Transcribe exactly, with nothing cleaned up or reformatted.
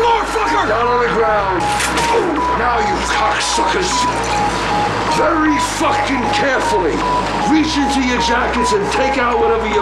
floor, fucker! Down on the ground. Now, you cocksuckers. Very fucking carefully. Reach into your jackets and take out whatever you